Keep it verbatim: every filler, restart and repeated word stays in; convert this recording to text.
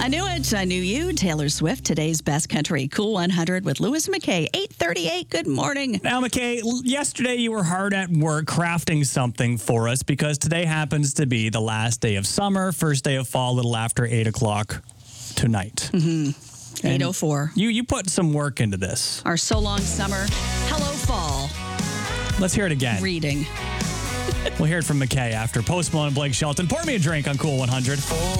I knew it. I knew you. Taylor Swift, today's best country. Cool one hundred with Lewis McKay. eight thirty-eight. Good morning. Now, McKay, yesterday you were hard at work crafting something for us because today happens to be the last day of summer, first day of fall, a little after eight o'clock tonight. Mm-hmm. eight oh four. You, you put some work into this. Our so long summer. Hello, fall. Let's hear it again. Reading. We'll hear it from McKay after Post Malone and Blake Shelton. Pour me a drink on Cool one hundred.